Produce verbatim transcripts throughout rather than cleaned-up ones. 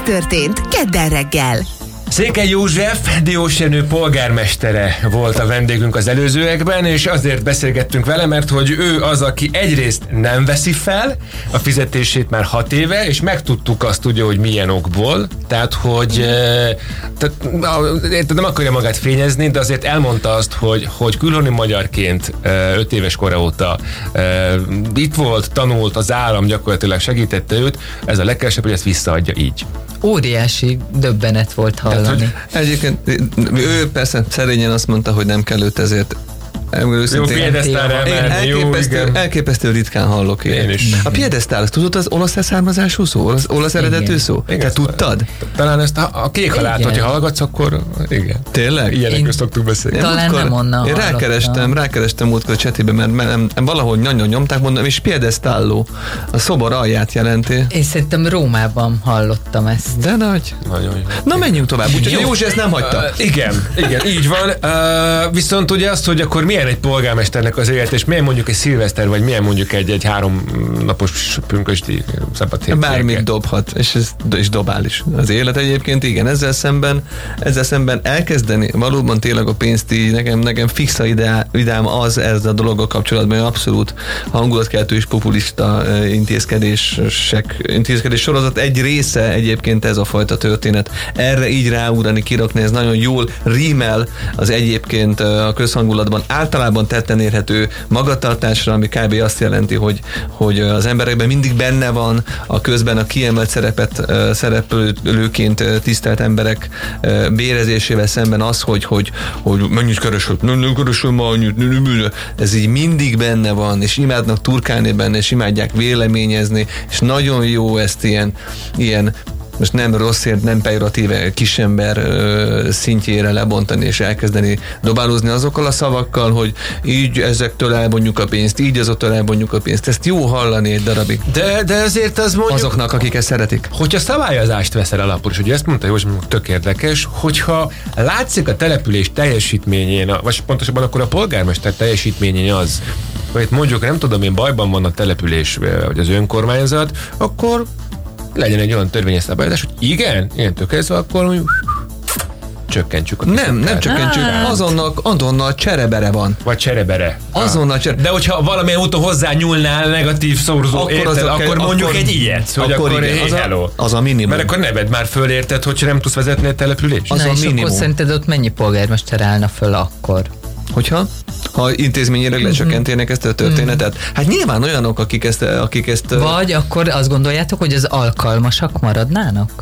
történt kedden reggel. Székely József, Diósjenő polgármestere volt a vendégünk az előzőekben, és azért beszélgettünk vele, mert hogy ő az, aki egyrészt nem veszi fel a fizetését már hat éve, és megtudtuk azt ugye, hogy milyen okból, tehát hogy tehát, nem akarja magát fényezni, de azért elmondta azt, hogy, hogy külhoni magyarként öt éves kora óta itt volt, tanult, az állam gyakorlatilag segítette őt, ez a legkevesebb, hogy ezt visszaadja így. Óriási döbbenet volt hallani. Tehát, egyébként ő persze szerényen azt mondta, hogy nem kell őt ezért jó, piedesztálra emelni, jó, elképesztő, elképesztő ritkán hallok én is. A piedesztál, azt tudod, az olasz származású szó? Olasz, olasz eredetű szó? Igen. Te tudtad? Talán ezt a, a kék halált, hogyha hallgatsz, akkor igen. Tényleg? Ilyenekről szoktuk beszélni. Talán múltkor, nem onnan Én rákerestem, rákerestem múltkor a csetibe, mert, mert, mert valahogy nagyon nyomták, mondom, és piedesztálló. A szobor alját jelenti. Én szerintem Rómában hallottam ezt. De nagy. Nagyon jó. Na menjünk tovább, úgyhogy a Józsi ezt nem hagyta. Uh, igen, igen, így van. Uh, viszont ugye azt, hogy akkor milyen egy polgármesternek az élet, és milyen mondjuk egy szilveszter, vagy milyen mondjuk egy, egy három napos pünkösdi szabad hét. Bármit dobhat, és, ez, és dobál is. Az élet egyébként, igen, ezzel szemben, ezzel szemben elkezdeni valóban tényleg a pénzt így, nekem, nekem fixa ideám az ez a dologgal kapcsolatban, abszolút hangulatkeltő és populista intézkedések, intézkedés sorozat egy része egyébként ez a fajta történet. Erre így ráugrani, kirakni, ez nagyon jól rímel az egyébként a közhangulatban általában tetten érhető magatartásra, ami kb. Azt jelenti, hogy, hogy az emberekben mindig benne van a közben a kiemelt szerepet, szereplőként tisztelt emberek bérezésével szemben az, hogy, hogy, hogy mennyit keresett, nem keresem ma annyit, ez így mindig benne van, és imádnak turkálni benne, és imádják véleményezni, és nagyon jó ezt ilyen, ilyen most nem rosszért, nem pejoratíve kisember ö, szintjére lebontani és elkezdeni dobálózni azokkal a szavakkal, hogy így ezektől elvonjuk a pénzt, így azoktól elvonjuk a pénzt. Ezt jó hallani egy darabig. De, de ezért az mondjuk... Azoknak, akik ezt szeretik. Hogyha szabályozást veszel alapul, és ugye ezt mondta József, tök érdekes, hogyha látszik a település teljesítményén, vagy pontosabban akkor a polgármester teljesítményén az, hogy mondjuk nem tudom én, bajban van a település, vagy az önkormányzat, akkor legyen egy olyan törvényes szabályozás, hogy igen, ilyen tökéletesen, akkor mondjuk csökkentsük a Nem, nem csökkentsük. Azonnal, azonnal cserebere van. Vagy cserebere. Azonnal cserebere. De hogyha valamilyen úton hozzá nyúlnál negatív szorzó, akkor, érted, akkor, akkor mondjuk akkor, egy ilyet, hogy akkor, akkor igen, hey, az, a, az a minimum. Mert akkor neved már föl, érted, hogy nem tudsz vezetni egy települést. Az Na, a és minimum. akkor szerinted ott mennyi polgármester állna föl akkor? Hogyha? Ha intézményileg lecsökkentének ezt a történetet. Hát nyilván olyanok, akik ezt... Akik ezt Vagy akkor azt gondoljátok, hogy az alkalmasak maradnának?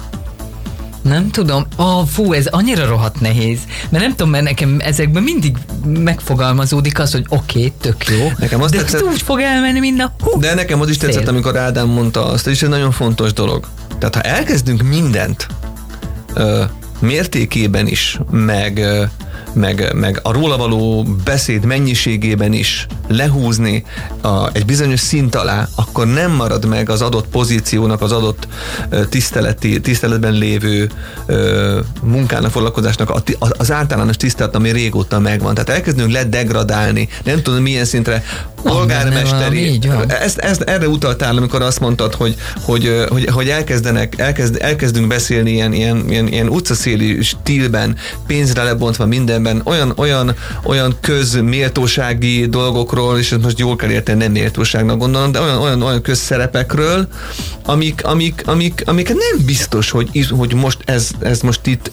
Nem tudom. Ah, fú, ez annyira rohadt nehéz. Mert nem tudom, mert nekem ezekben mindig megfogalmazódik az, hogy oké, okay, tök jó. Nekem azt de tetszett, úgy fog elmenni minden. Hú, de nekem az is tetszett, fél. Amikor Ádám mondta azt, és ez egy nagyon fontos dolog. Tehát ha elkezdünk mindent ö, mértékében is, meg... Ö, Meg, meg a róla való beszéd mennyiségében is lehúzni a, egy bizonyos szint alá, akkor nem marad meg az adott pozíciónak, az adott uh, tiszteleti, tiszteletben lévő uh, munkának, foglalkozásnak a, a, az általános tisztelet, ami régóta megvan. Tehát elkezdünk ledegradálni, nem tudom milyen szintre, polgármesteri. Ezt, ezt erre utaltál, amikor azt mondtad, hogy, hogy, hogy, hogy elkezdenek, elkezd, elkezdünk beszélni ilyen, ilyen, ilyen, ilyen utcaszéli stílben, pénzre lebontva mindenben, olyan, olyan, olyan közméltósági dolgokról, és most jól kell érteni, nem méltóságnak gondolom, de olyan, olyan, olyan közszerepekről, amik, amik, amik, amik nem biztos, hogy, hogy most ez, ez most itt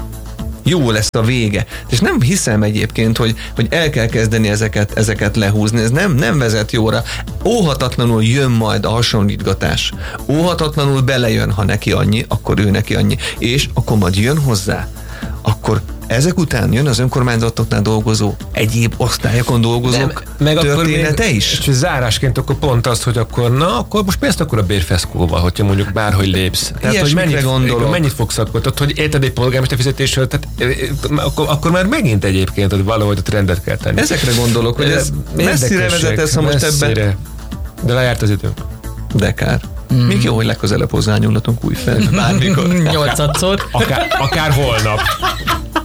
jó lesz a vége. És nem hiszem egyébként, hogy, hogy el kell kezdeni ezeket, ezeket lehúzni. Ez nem, nem vezet jóra. Óhatatlanul jön majd a hasonlítgatás. Óhatatlanul belejön, ha neki annyi, akkor ő neki annyi. És akkor majd jön hozzá. Akkor ezek után jön az önkormányzatoknál dolgozó, egyéb osztályokon dolgozók meg története még, is. És zárásként akkor pont az, hogy akkor na, akkor most pénzt akkor a bérfeszkóval, hogyha mondjuk bárhogy lépsz. Tehát, hogy mennyit, gondolok. mennyit fogsz akkor, tehát, hogy érted egy polgármester fizetésről, tehát akkor, akkor már megint egyébként, hogy valahogy a trendet kell tenni. Ezekre gondolok, hogy ez messzire vezetesz, ha most ebben. De lejárt az időnk. De kár. Mm. Még jó, hogy legközelebb hozzányúlatunk új fel. Bármikor. Nyolcadszor. Akár, akár holnap.